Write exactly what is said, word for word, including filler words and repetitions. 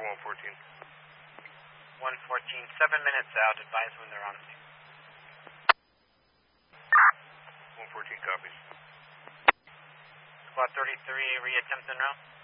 one fourteen. one fourteen, seven minutes out. Advise when they're on scene. one fourteen copies. Squad thirty-three, reattempt en route.